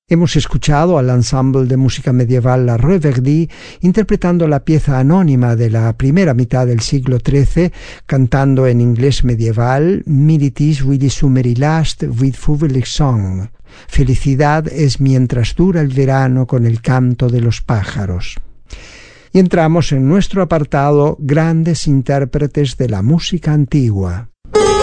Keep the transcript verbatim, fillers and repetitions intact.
Hemos escuchado al ensemble de música medieval La Reverie interpretando la pieza anónima de la primera mitad del siglo trece, cantando en inglés medieval Militis vidi sumeri last vid fuvelig song. Felicidad es mientras dura el verano con el canto de los pájaros. Y entramos en nuestro apartado Grandes intérpretes de la música antigua.